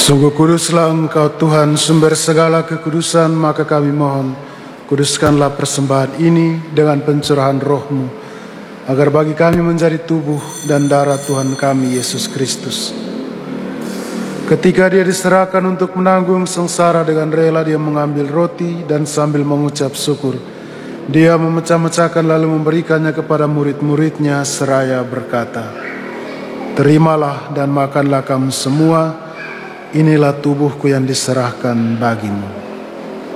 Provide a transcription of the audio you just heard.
Sungguh kuduslah Engkau Tuhan, sumber segala kekudusan, maka kami mohon, kuduskanlah persembahan ini dengan pencurahan Roh-Mu, agar bagi kami menjadi tubuh dan darah Tuhan kami Yesus Kristus. Ketika Dia diserahkan untuk menanggung sengsara, dengan rela Dia mengambil roti dan sambil mengucap syukur, Dia memecah-mecahkan lalu memberikannya kepada murid-murid-Nya seraya berkata, "Terimalah dan makanlah kamu semua, inilah tubuhku yang diserahkan bagimu."